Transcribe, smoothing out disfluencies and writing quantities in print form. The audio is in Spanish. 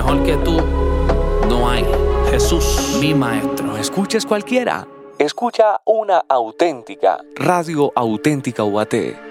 Mejor que tú, no hay. Jesús, mi maestro. No escuches cualquiera. Escucha una auténtica. Radio Auténtica UAT.